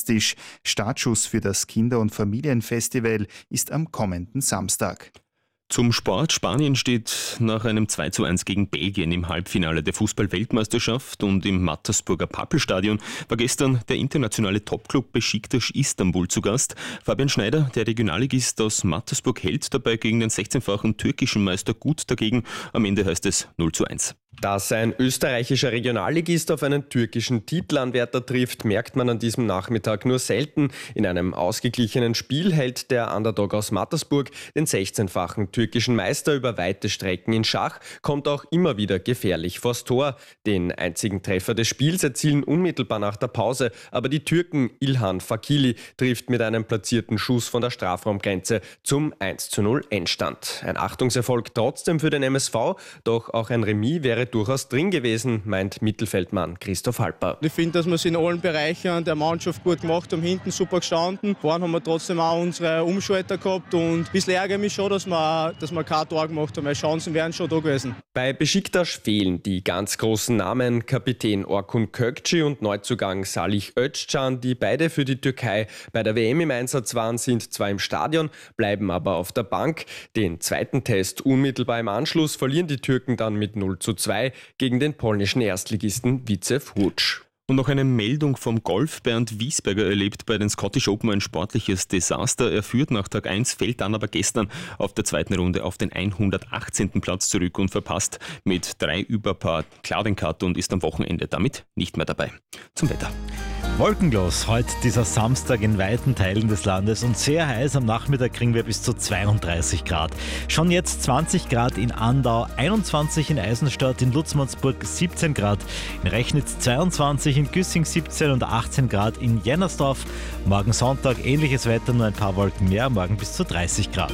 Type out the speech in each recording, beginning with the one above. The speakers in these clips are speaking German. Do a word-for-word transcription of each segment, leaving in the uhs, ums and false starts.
bombastisch. Startschuss für das Kinder- und Familienfestival ist am kommenden Samstag. Zum Sport. Spanien steht nach einem zwei zu eins gegen Belgien im Halbfinale der Fußball-Weltmeisterschaft und im Mattersburger Pappelstadion war gestern der internationale Topclub Besiktas Istanbul zu Gast. Fabian Schneider, der Regionalligist aus Mattersburg, hält dabei gegen den sechzehnfachen türkischen Meister gut dagegen. Am Ende heißt es null zu eins. Dass ein österreichischer Regionalligist auf einen türkischen Titelanwärter trifft, merkt man an diesem Nachmittag nur selten. In einem ausgeglichenen Spiel hält der Underdog aus Mattersburg den sechzehnfachen türkischen Meister über weite Strecken in Schach, kommt auch immer wieder gefährlich vors Tor. Den einzigen Treffer des Spiels erzielen unmittelbar nach der Pause, aber die Türken Ilhan Fakili trifft mit einem platzierten Schuss von der Strafraumgrenze zum eins zu null Endstand. Ein Achtungserfolg trotzdem für den M S V, doch auch ein Remis wäre durchaus drin gewesen, meint Mittelfeldmann Christoph Halper. Ich finde, dass wir es in allen Bereichen der Mannschaft gut gemacht haben, hinten super gestanden. Vorne haben wir trotzdem auch unsere Umschalter gehabt und ein bisschen ärgere mich schon, dass wir, dass wir kein Tor gemacht haben, weil Chancen wären schon da gewesen. Bei Besiktas fehlen die ganz großen Namen Kapitän Orkun Kökçü und Neuzugang Salih Özcan, die beide für die Türkei bei der W M im Einsatz waren, sind zwar im Stadion, bleiben aber auf der Bank. Den zweiten Test unmittelbar im Anschluss verlieren die Türken dann mit null zu zwei gegen den polnischen Erstligisten Widzew Łódź. Und noch eine Meldung vom Golf. Bernd Wiesberger erlebt bei den Scottish Open ein sportliches Desaster. Er führt nach Tag eins, fällt dann aber gestern auf der zweiten Runde auf den hundertachtzehnten Platz zurück und verpasst mit drei Überpaar klar den Cut und ist am Wochenende damit nicht mehr dabei. Zum Wetter. Wolkenlos heute dieser Samstag in weiten Teilen des Landes und sehr heiß. Am Nachmittag kriegen wir bis zu zweiunddreißig Grad. Schon jetzt zwanzig Grad in Andau, einundzwanzig in Eisenstadt, in Lutzmannsburg siebzehn Grad, in Rechnitz zweiundzwanzig, in Güssing siebzehn und achtzehn Grad in Jennersdorf. Morgen Sonntag ähnliches Wetter, nur ein paar Wolken mehr, morgen bis zu dreißig Grad.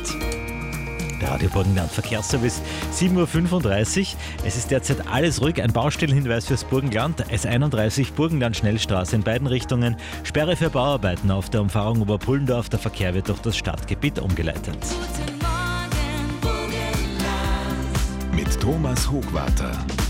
Radio Burgenland Verkehrsservice, sieben Uhr fünfunddreißig. Es ist derzeit alles ruhig. Ein Baustellenhinweis fürs Burgenland. S einunddreißig Burgenland Schnellstraße in beiden Richtungen. Sperre für Bauarbeiten auf der Umfahrung Oberpullendorf. Der Verkehr wird durch das Stadtgebiet umgeleitet. Mit Thomas Hochwarter.